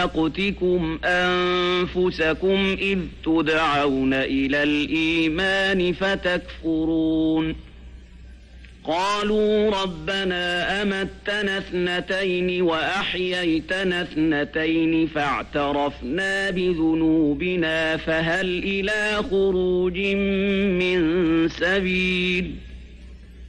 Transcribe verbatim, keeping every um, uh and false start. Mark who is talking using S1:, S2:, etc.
S1: أقتكم أنفسكم إذ تدعون إلى الإيمان فتكفرون قالوا ربنا أمتنا اثنتين وأحييتنا اثنتين فاعترفنا بذنوبنا فهل إلى خروج من سبيل